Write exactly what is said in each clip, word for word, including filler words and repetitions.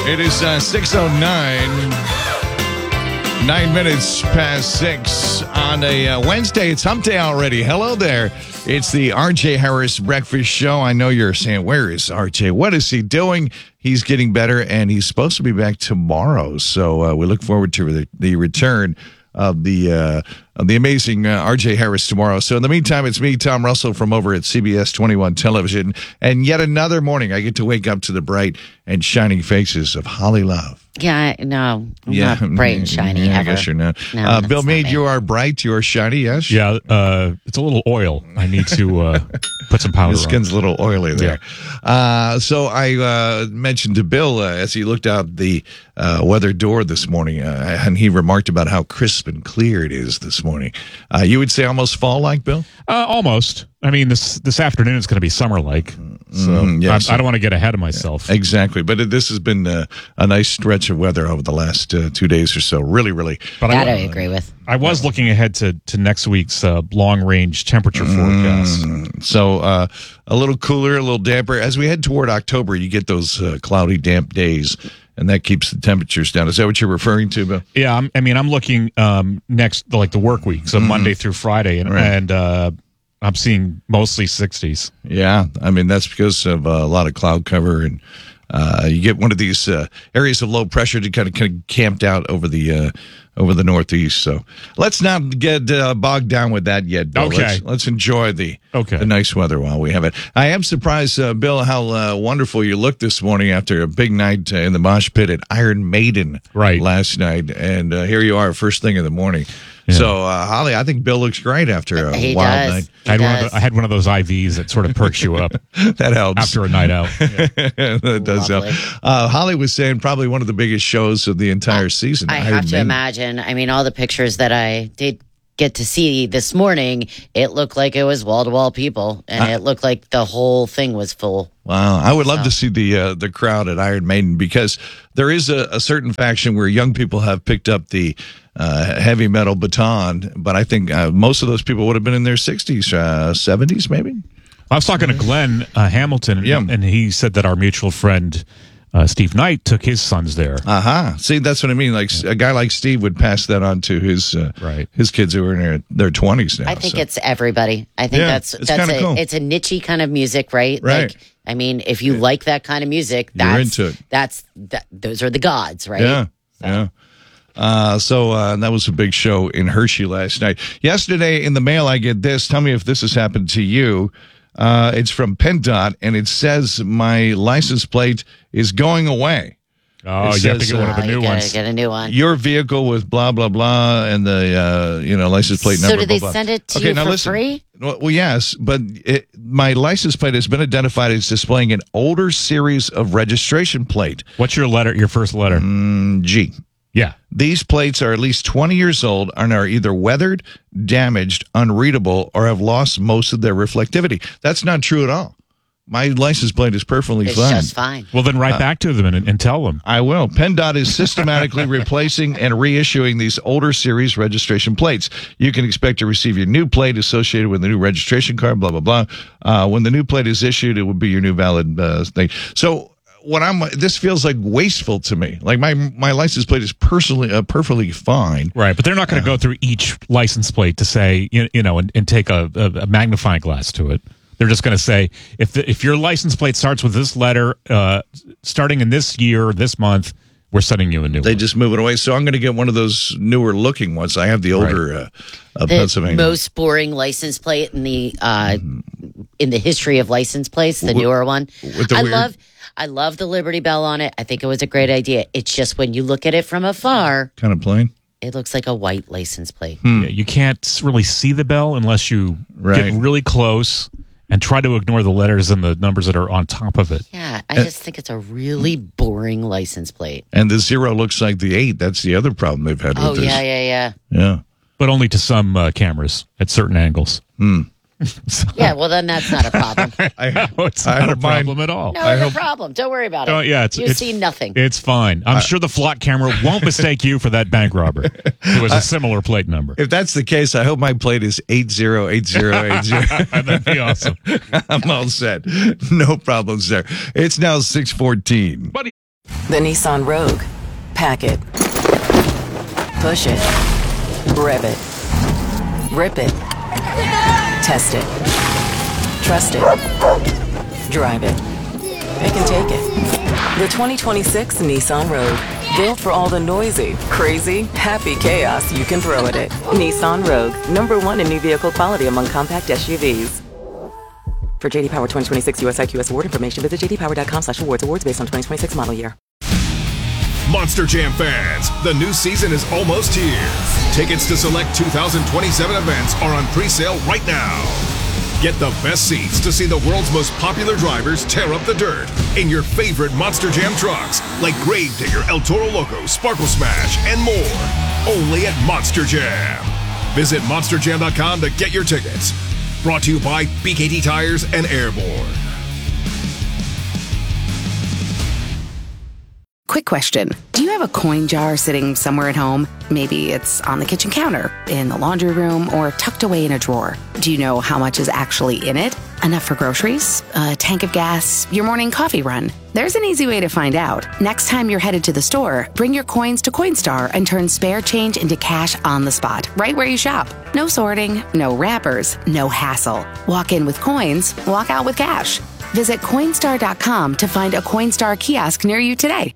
It is uh, six oh nine, nine minutes past six on a uh, Wednesday. It's hump day already. Hello there. It's the R J Harris Breakfast Show. I know you're saying, where is R J? What is he doing? He's getting better, and he's supposed to be back tomorrow. So uh, we look forward to the, the return of the uh, of the amazing uh, R J Harris tomorrow. So in the meantime, it's me, Tom Russell, from over at C B S twenty-one Television. And yet another morning, I get to wake up to the bright and shining faces of Holly Love. Yeah, no, I'm yeah, not bright and shiny yeah, ever. I guess you're not. No, uh, Bill that's Meade, not you are bright, you are shiny, yes? Yeah, uh, it's a little oil. I need to uh, put some powder Your skin's on. a little oily there. Yeah. Uh, so I uh, mentioned to Bill uh, as he looked out the uh, weather door this morning, uh, and he remarked about how crisp and clear it is this morning. Uh, you would say almost fall-like, Bill? Uh, almost. I mean, this this afternoon it's going to be summer-like, so Mm, yes. I, I don't want to get ahead of myself. Exactly, but it, this has been uh, a nice stretch of weather over the last uh, two days or so. Really, really. But That I, I, agree with. I was looking ahead to, to next week's uh, long-range temperature forecast. Mm, so uh, a little cooler, a little damper. As we head toward October, you get those uh, cloudy, damp days, and that keeps the temperatures down. Is that what you're referring to, Bill? Yeah, I'm, I mean, I'm looking um, next, like the work week, so Monday through Friday, and, Right. and uh, I'm seeing mostly sixties. Yeah, I mean, that's because of uh, a lot of cloud cover, and uh, you get one of these uh, areas of low pressure to kind of, kind of camped out over the uh, over the Northeast. So let's not get uh, bogged down with that yet, Bill. Okay. Let's, let's enjoy the Okay. the nice weather while we have it. I am surprised, uh, Bill, how uh, wonderful you looked this morning after a big night uh, in the mosh pit at Iron Maiden Right. last night, and uh, here you are, first thing in the morning. Yeah. So, uh, Holly, I think Bill looks great after a He wild does. night. He I had, one of does. the, I had one of those I Vs that sort of perks you up That helps. after a night out. Yeah. That does help. Lovely. Uh, Holly was saying probably one of the biggest shows of the entire season. I Iron have to Maiden. imagine. I mean, all the pictures that I did get to see this morning, it looked like it was wall to wall people, and it looked like the whole thing was full. Wow, I would love So. to see the uh, the crowd at Iron Maiden, because there is a, a certain faction where young people have picked up the uh, heavy metal baton, but I think uh, most of those people would have been in their sixties, uh, seventies, maybe. I was talking to Glenn uh, Hamilton, Yeah. and he said that our mutual friend uh, Steve Knight took his sons there. Uh huh. See, that's what I mean. Like a guy like Steve would pass that on to his uh, Right. his kids who are in their their twenties now. I think so. it's everybody. I think Yeah, that's it's that's kinda a cool. it's a niche kind of music, right? Right. Like, I mean, if you like that kind of music, You're that's into it. that's that. Those are the gods, right? Yeah, yeah. Uh, so uh, that was a big show in Hershey last night. Yesterday in the mail, I get this. Tell me if this has happened to you. Uh, it's from PennDOT, and it says my license plate is going away. Oh, It you have to says, get one of Oh, the you new gotta ones. get a new one. Your vehicle with blah blah blah, and the uh, you know license plate So number. did they blah, blah. send it to Okay, you now for listen. free? Well, well, yes, but it, my license plate has been identified as displaying an older series of registration plate, What's your letter? Your first letter? Mm, G. Yeah. These plates are at least twenty years old and are either weathered, damaged, unreadable, or have lost most of their reflectivity. That's not true at all. My license plate is perfectly It's fine. just fine. Well, then Uh, write back to them and, and tell them. I will. PennDOT is systematically replacing and reissuing these older series registration plates. You can expect to receive your new plate associated with the new registration card, blah, blah, blah. Uh, when the new plate is issued, it will be your new valid uh, thing. So what I'm, this feels like wasteful to me. Like my, my license plate is personally, uh, perfectly fine. Right, but they're not going to go through each license plate to say, you, you know, and, and take a, a, a magnifying glass to it. They're just going to say, if the, if your license plate starts with this letter, uh, starting in this year, this month, we're sending you a new They one. just move it away. So I'm going to get one of those newer looking ones. I have the older uh, uh, The Pennsylvania. most boring license plate in the uh, in the history of license plates, the With- newer one. with the I weird- love I love the Liberty Bell on it. I think it was a great idea. It's just when you look at it from afar, kind of plain. it looks like a white license plate. Hmm. Yeah, you can't really see the bell unless you Right. get really close and try to ignore the letters and the numbers that are on top of it. Yeah, I just think it's a really boring license plate. And the zero looks like the eight. That's the other problem they've had with Oh this. yeah, yeah, yeah. Yeah. But only to some uh, cameras at certain angles. So- Yeah, well then that's not a problem. I, No, it's I not a don't mind- problem at all. No, I it's a hope- problem. Don't worry about it. Oh, yeah, it's, you it's see nothing. It's fine. I'm sure the flock camera won't mistake you for that bank robber. It was a similar plate number. If that's the case, I hope my plate is eight zero eight zero eight zero. That'd be awesome. I'm all set. No problems there. It's now six fourteen. The Nissan Rogue. Pack it. Push it. Rev it. Rip it. Test it. Trust it. Drive it. It can take it. The twenty twenty-six Nissan Rogue. Built for all the noisy, crazy, happy chaos you can throw at it. Nissan Rogue. Number one in new vehicle quality among compact S U Vs. For J D Power twenty twenty-six U S I Q S award information, visit j d power dot com slash awards. Awards based on twenty twenty-six model year. Monster Jam fans, the new season is almost here. Tickets to select two thousand twenty-seven events are on pre-sale right now. Get the best seats to see the world's most popular drivers tear up the dirt in your favorite Monster Jam trucks like Gravedigger, El Toro Loco, Sparkle Smash, and more. Only at Monster Jam. Visit monster jam dot com to get your tickets. Brought to you by B K T Tires and Airborne. Quick question. Do you have a coin jar sitting somewhere at home? Maybe it's on the kitchen counter, in the laundry room, or tucked away in a drawer. Do you know how much is actually in it? Enough for groceries? A tank of gas? Your morning coffee run? There's an easy way to find out. Next time you're headed to the store, bring your coins to Coinstar and turn spare change into cash on the spot, right where you shop. No sorting, no wrappers, no hassle. Walk in with coins, walk out with cash. Visit Coinstar dot com to find a Coinstar kiosk near you today.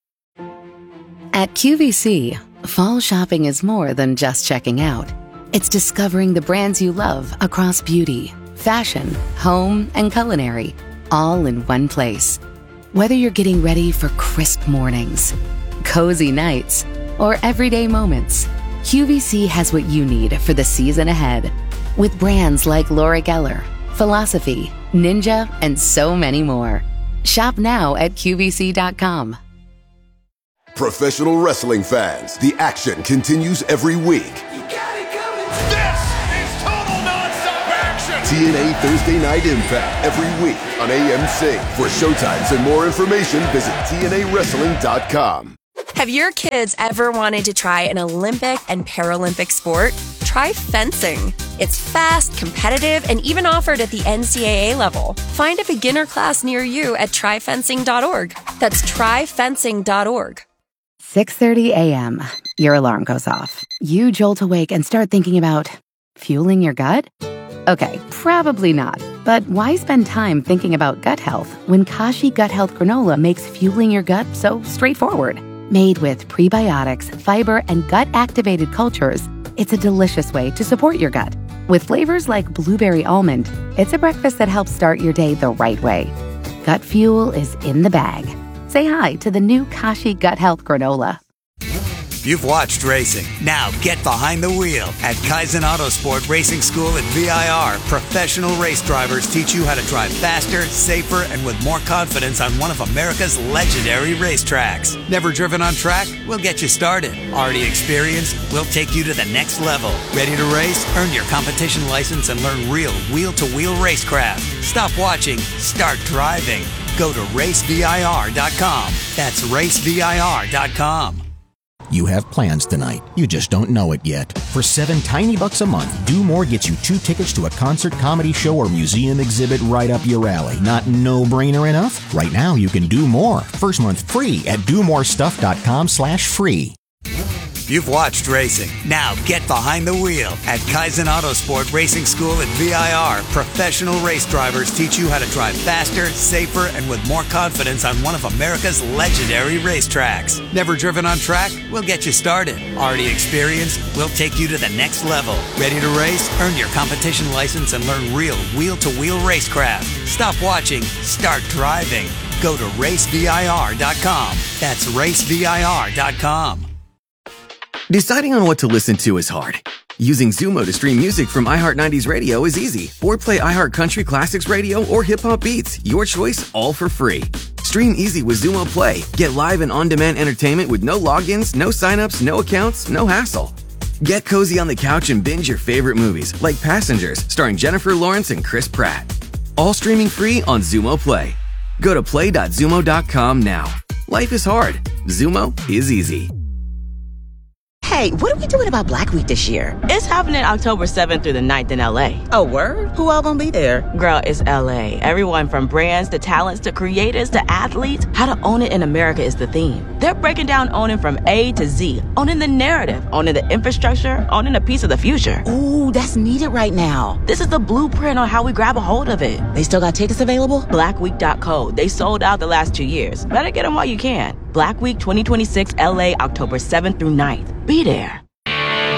At Q V C, fall shopping is more than just checking out. It's discovering the brands you love across beauty, fashion, home, and culinary, all in one place. Whether you're getting ready for crisp mornings, cozy nights, or everyday moments, Q V C has what you need for the season ahead. With brands like Laura Geller, Philosophy, Ninja, and so many more. Shop now at Q V C dot com. Professional wrestling fans, the action continues every week. You got it coming. This is total nonstop action. T N A Thursday Night Impact every week on A M C. For showtimes and more information, visit T N A wrestling dot com. Have your kids ever wanted to try an Olympic and Paralympic sport? Try fencing. It's fast, competitive, and even offered at the N C double A level. Find a beginner class near you at try fencing dot org. That's try fencing dot org. six thirty a.m. Your alarm goes off. You jolt awake and start thinking about fueling your gut? Okay, probably not. But why spend time thinking about gut health when Kashi Gut Health Granola makes fueling your gut so straightforward? Made with prebiotics, fiber, and gut-activated cultures, it's a delicious way to support your gut. With flavors like blueberry almond, it's a breakfast that helps start your day the right way. Gut fuel is in the bag. Say hi to the new Kashi Gut Health Granola. You've watched racing. Now get behind the wheel. At Kaizen Autosport Racing School at V I R, professional race drivers teach you how to drive faster, safer, and with more confidence on one of America's legendary racetracks. Never driven on track? We'll get you started. Already experienced? We'll take you to the next level. Ready to race? Earn your competition license and learn real wheel-to-wheel racecraft. Stop watching. Start driving. Go to race V I R dot com. That's race V I R dot com. You have plans tonight. You just don't know it yet. For seven tiny bucks a month, Do More gets you two tickets to a concert, comedy show, or museum exhibit right up your alley. Not no-brainer enough? Right now, you can do more. First month free at do more stuff dot com slash free. You've watched racing. Now get behind the wheel. At Kaizen Autosport Racing School at V I R, professional race drivers teach you how to drive faster, safer, and with more confidence on one of America's legendary racetracks. Never driven on track? We'll get you started. Already experienced? We'll take you to the next level. Ready to race? Earn your competition license and learn real wheel-to-wheel racecraft. Stop watching. Start driving. Go to race V I R dot com. That's race V I R dot com. Deciding on what to listen to is hard. Using Zumo to stream music from iHeart nineties Radio is easy. Or play iHeart Country Classics Radio or Hip Hop Beats. Your choice, all for free. Stream easy with Zumo Play. Get live and on-demand entertainment with no logins, no signups, no accounts, no hassle. Get cozy on the couch and binge your favorite movies, like Passengers, starring Jennifer Lawrence and Chris Pratt. All streaming free on Zumo Play. Go to play dot zumo dot com now. Life is hard. Zumo is easy. Hey, what are we doing about Black Week this year? It's happening October seventh through the ninth in L A. Oh, word? Who all gonna be there? Girl, it's L A. Everyone from brands to talents to creators to athletes. How to own it in America is the theme. They're breaking down owning from A to Z. Owning the narrative, owning the infrastructure, owning a piece of the future. Ooh, that's needed right now. This is the blueprint on how we grab a hold of it. They still got tickets available? black week dot co. They sold out the last two years. Better get them while you can. Black Week twenty twenty-six L A, October seventh through ninth. Be there.